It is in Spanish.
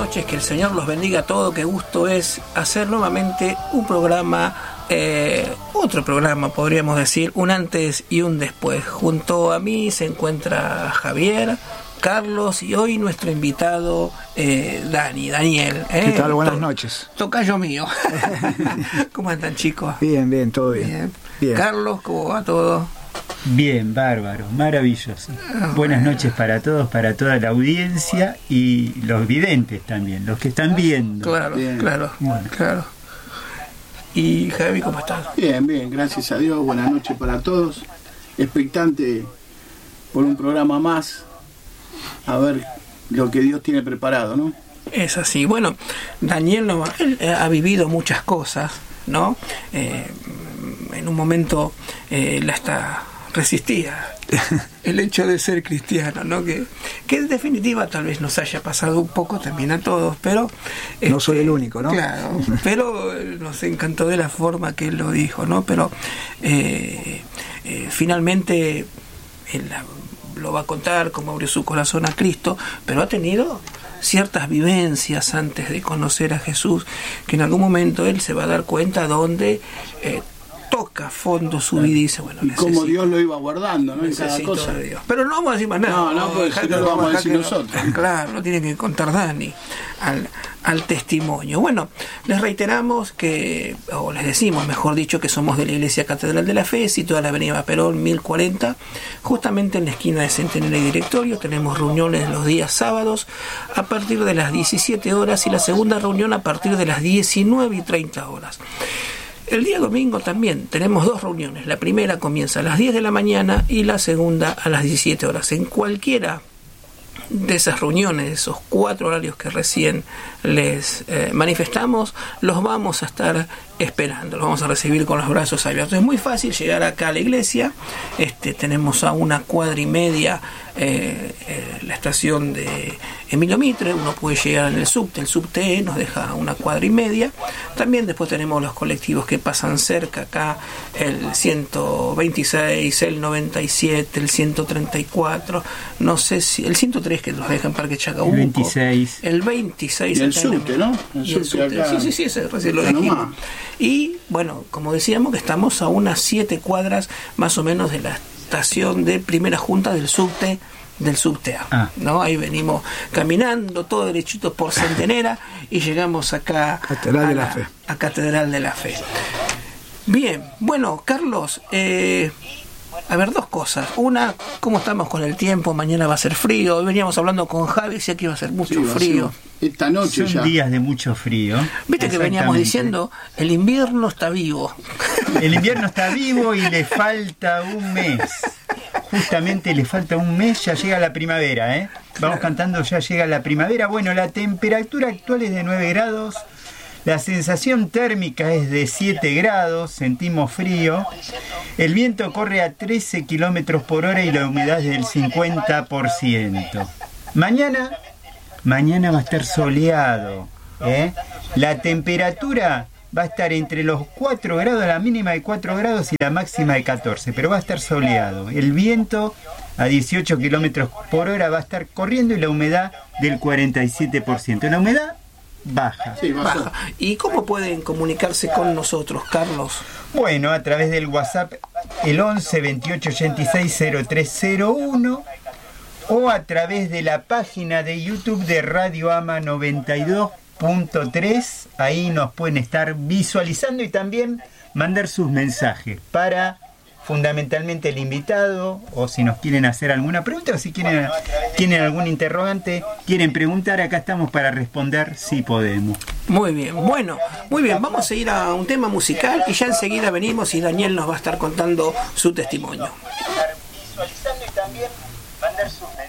noches, que el Señor los bendiga a todos. Qué gusto es hacer nuevamente un programa, otro programa podríamos decir, un antes y un después. Junto a mí se encuentra Javier, Carlos y hoy nuestro invitado Daniel. ¿Qué tal? Buenas noches. Tocayo mío. ¿Cómo andan, chicos? Bien, todo bien. Carlos, ¿cómo va todo? Bien, bárbaro, maravilloso. Buenas noches para todos, para toda la audiencia y los videntes también, los que están viendo. Claro. Y Javi, ¿cómo estás? Bien, gracias a Dios. Buenas noches para todos. Expectante por un programa más. A ver lo que Dios tiene preparado, ¿no? Es así. Bueno, Daniel él ha vivido muchas cosas, ¿no? En un momento resistía el hecho de ser cristiano, ¿no? Que en definitiva tal vez nos haya pasado un poco también a todos, pero no soy el único, ¿no? Claro, pero nos encantó de la forma que él lo dijo, ¿no? Pero finalmente él lo va a contar cómo abrió su corazón a Cristo, pero ha tenido ciertas vivencias antes de conocer a Jesús, que en algún momento él se va a dar cuenta donde toca a fondo su vida y dice, bueno, y cómo Dios lo iba guardando, ¿no? En cada cosa. De Dios. Pero no vamos a decir más nada. No, pues si no lo vamos a decir nosotros. Claro, lo tiene que contar Dani al testimonio. Bueno, les reiteramos o les decimos, mejor dicho, que somos de la Iglesia Catedral de la Fe, situada en la avenida Perón 1040, justamente en la esquina de Centenario y Directorio. Tenemos reuniones los días sábados a partir de las 17 horas y la segunda reunión a partir de las 19:30 horas. El día domingo también tenemos dos reuniones. La primera comienza a las 10 de la mañana y la segunda a las 17 horas. En cualquiera de esas reuniones, esos 4 horarios que recién les manifestamos, los vamos a estar esperando, los vamos a recibir con los brazos abiertos. Es muy fácil llegar acá a la iglesia. Tenemos a 1,5 cuadras la estación de Emilio Mitre. Uno puede llegar en el subte, el subte nos deja a 1,5 cuadras. También después tenemos los colectivos que pasan cerca acá, el 126, el 97, el 134, no sé si el 103 que nos deja en Parque Chacabuco, el 26 y el subte, ¿no? El subte. Sí, ese recién lo dijimos. Y bueno, como decíamos, que estamos a unas 7 cuadras más o menos de la estación de primera junta del subte A, ¿no? Ahí venimos caminando todo derechito por Centenera y llegamos acá a Catedral de la Fe. Bien, bueno, Carlos, a ver, dos cosas. Una, ¿cómo estamos con el tiempo? Mañana va a ser frío. Hoy veníamos hablando con Javi, decía que iba a ser mucho frío. Esta noche son días de mucho frío. Viste que veníamos diciendo, el invierno está vivo. El invierno está vivo y le falta un mes. Justamente le falta un mes, ya llega la primavera, ¿eh? Vamos cantando, ya llega la primavera. Bueno, la temperatura actual es de 9 grados. La sensación térmica es de 7 grados, sentimos frío. El viento corre a 13 kilómetros por hora y la humedad es del 50%. Mañana va a estar soleado, ¿eh? La temperatura va a estar entre los 4 grados, la mínima de 4 grados y la máxima de 14, pero va a estar soleado. El viento a 18 kilómetros por hora va a estar corriendo y la humedad del 47%. La humedad baja. Sí, baja. ¿Y cómo pueden comunicarse con nosotros, Carlos? Bueno, a través del WhatsApp, el 11 28 86 0301, o a través de la página de YouTube de Radio Ama 92.3. Ahí nos pueden estar visualizando y también mandar sus mensajes para fundamentalmente el invitado, o si nos quieren hacer alguna pregunta, o si tienen algún interrogante, quieren preguntar, acá estamos para responder si podemos. Muy bien, bueno, muy bien, vamos a ir a un tema musical y ya enseguida venimos y Daniel nos va a estar contando su testimonio. Visualizando y también mandar sus mensajes.